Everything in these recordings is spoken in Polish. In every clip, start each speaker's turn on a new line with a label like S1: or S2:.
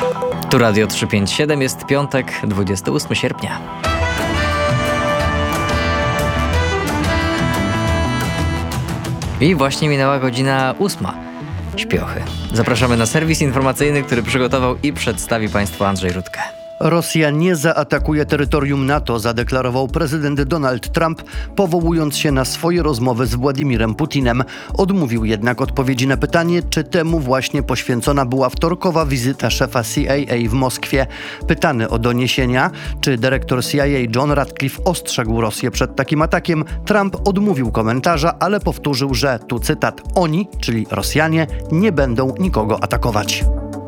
S1: Tu Radio 357, jest piątek, 28 sierpnia. I właśnie minęła godzina 8. Śpiochy. Zapraszamy na serwis informacyjny, który przygotował i przedstawi Państwu Andrzej Rudkę.
S2: Rosja nie zaatakuje terytorium NATO, zadeklarował prezydent Donald Trump, powołując się na swoje rozmowy z Władimirem Putinem. Odmówił jednak odpowiedzi na pytanie, czy temu właśnie poświęcona była wtorkowa wizyta szefa CIA w Moskwie. Pytany o doniesienia, czy dyrektor CIA John Ratcliffe ostrzegł Rosję przed takim atakiem, Trump odmówił komentarza, ale powtórzył, że, tu cytat, oni, czyli Rosjanie, nie będą nikogo atakować.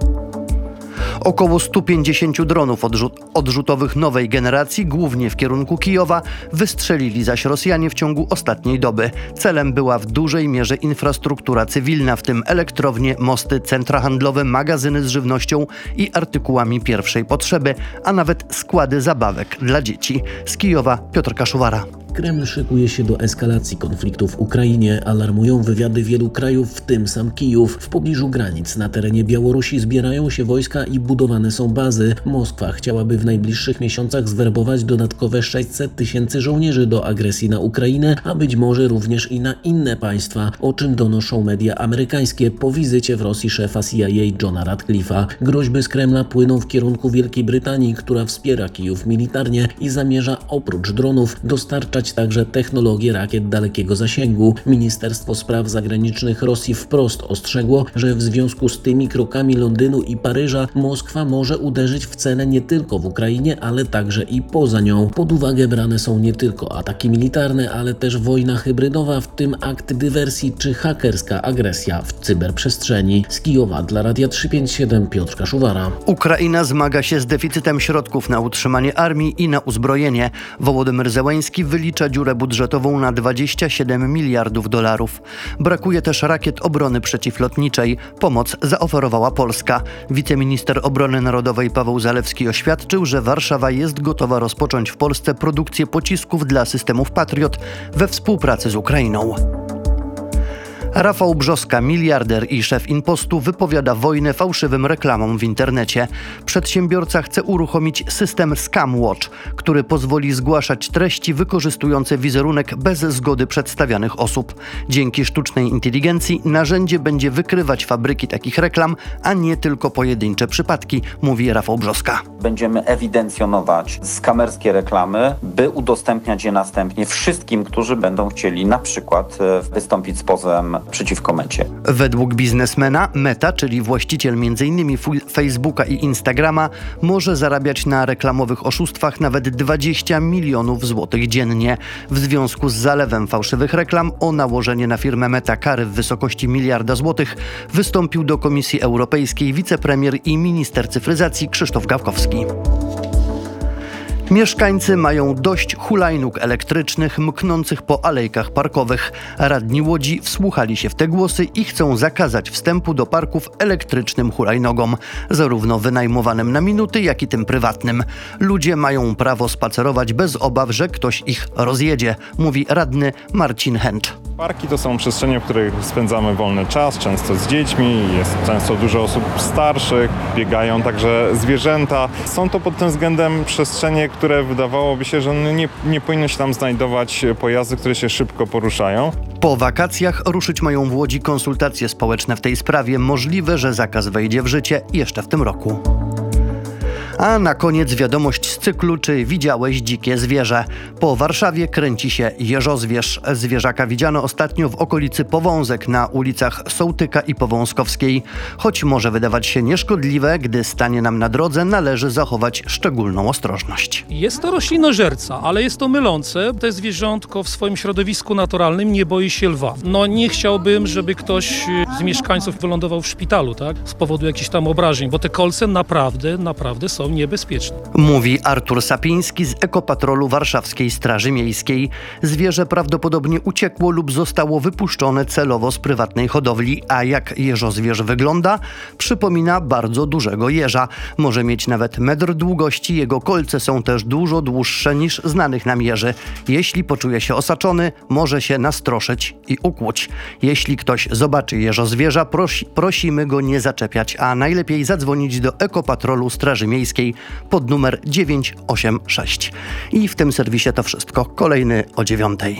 S2: Około 150 dronów odrzutowych nowej generacji, głównie w kierunku Kijowa, wystrzelili zaś Rosjanie w ciągu ostatniej doby. Celem była w dużej mierze infrastruktura cywilna, w tym elektrownie, mosty, centra handlowe, magazyny z żywnością i artykułami pierwszej potrzeby, a nawet składy zabawek dla dzieci. Z Kijowa Piotr Kaszuwara.
S3: Kreml szykuje się do eskalacji konfliktu w Ukrainie, alarmują wywiady wielu krajów, w tym sam Kijów. W pobliżu granic na terenie Białorusi zbierają się wojska i budowane są bazy. Moskwa chciałaby w najbliższych miesiącach zwerbować dodatkowe 600 tysięcy żołnierzy do agresji na Ukrainę, a być może również i na inne państwa, o czym donoszą media amerykańskie po wizycie w Rosji szefa CIA Johna Ratcliffe'a. Groźby z Kremla płyną w kierunku Wielkiej Brytanii, która wspiera Kijów militarnie i zamierza oprócz dronów dostarczać także technologię rakiet dalekiego zasięgu. Ministerstwo Spraw Zagranicznych Rosji wprost ostrzegło, że w związku z tymi krokami Londynu i Paryża Moskwa może uderzyć w cele nie tylko w Ukrainie, ale także i poza nią. Pod uwagę brane są nie tylko ataki militarne, ale też wojna hybrydowa, w tym akt dywersji czy hakerska agresja w cyberprzestrzeni. Z Kijowa dla Radia 357 Piotr Kaszuwara.
S2: Ukraina zmaga się z deficytem środków na utrzymanie armii i na uzbrojenie. Wołodymyr Zełański wylicza dziurę budżetową na $27 miliardów. Brakuje też rakiet obrony przeciwlotniczej. Pomoc zaoferowała Polska. Wiceminister Obrony Narodowej Paweł Zalewski oświadczył, że Warszawa jest gotowa rozpocząć w Polsce produkcję pocisków dla systemów Patriot we współpracy z Ukrainą. Rafał Brzoska, miliarder i szef Inpostu, wypowiada wojnę fałszywym reklamom w internecie. Przedsiębiorca chce uruchomić system Scam Watch, który pozwoli zgłaszać treści wykorzystujące wizerunek bez zgody przedstawianych osób. Dzięki sztucznej inteligencji narzędzie będzie wykrywać fabryki takich reklam, a nie tylko pojedyncze przypadki, mówi Rafał Brzoska.
S4: Będziemy ewidencjonować skamerskie reklamy, by udostępniać je następnie wszystkim, którzy będą chcieli na przykład wystąpić z pozwem przeciwko Mecie.
S2: Według biznesmena Meta, czyli właściciel m.in. Facebooka i Instagrama, może zarabiać na reklamowych oszustwach nawet 20 milionów złotych dziennie. W związku z zalewem fałszywych reklam o nałożenie na firmę Meta kary w wysokości $1 miliarda wystąpił do Komisji Europejskiej wicepremier i minister cyfryzacji Krzysztof Gawkowski. Mieszkańcy mają dość hulajnóg elektrycznych mknących po alejkach parkowych. Radni Łodzi wsłuchali się w te głosy i chcą zakazać wstępu do parków elektrycznym hulajnogom, zarówno wynajmowanym na minuty, jak i tym prywatnym. Ludzie mają prawo spacerować bez obaw, że ktoś ich rozjedzie, mówi radny Marcin Hęcz.
S5: Parki to są przestrzenie, w których spędzamy wolny czas, często z dziećmi, jest często dużo osób starszych, biegają także zwierzęta. Są to pod tym względem przestrzenie, które wydawałoby się, że nie powinno się tam znajdować pojazdy, które się szybko poruszają.
S2: Po wakacjach ruszyć mają w Łodzi konsultacje społeczne w tej sprawie. Możliwe, że zakaz wejdzie w życie jeszcze w tym roku. A na koniec wiadomość z cyklu Czy widziałeś dzikie zwierzę? Po Warszawie kręci się jeżozwierz. Zwierzaka widziano ostatnio w okolicy Powązek na ulicach Sołtyka i Powązkowskiej. Choć może wydawać się nieszkodliwe, gdy stanie nam na drodze, należy zachować szczególną ostrożność.
S6: Jest to roślinożerca, ale jest to mylące. To zwierzątko w swoim środowisku naturalnym nie boi się lwa. Nie chciałbym, żeby ktoś z mieszkańców wylądował w szpitalu, tak? Z powodu jakichś tam obrażeń, bo te kolce naprawdę są są niebezpieczne.
S2: Mówi Artur Sapiński z Ekopatrolu Warszawskiej Straży Miejskiej. Zwierzę prawdopodobnie uciekło lub zostało wypuszczone celowo z prywatnej hodowli. A jak jeżozwierz wygląda? Przypomina bardzo dużego jeża. Może mieć nawet metr długości. Jego kolce są też dużo dłuższe niż znanych nam jeży. Jeśli poczuje się osaczony, może się nastroszyć i ukłuć. Jeśli ktoś zobaczy jeżozwierza, prosimy go nie zaczepiać, a najlepiej zadzwonić do Ekopatrolu Straży Miejskiej pod numer 986. I w tym serwisie to wszystko. Kolejny o 9:00.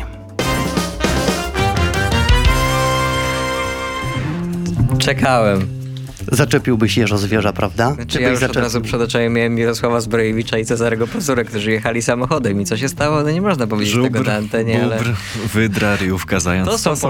S1: Czekałem.
S2: Zaczepiłbyś jeżozwierza, prawda?
S1: Znaczy, ja już od razu przed oczami miałem Mirosława Zbrojewicza i Cezarego Pazurę, którzy jechali samochodem. I co się stało? No nie można powiedzieć tego na antenie, ale...
S7: Bóbr, wydra, ryjówka, zając.
S1: To są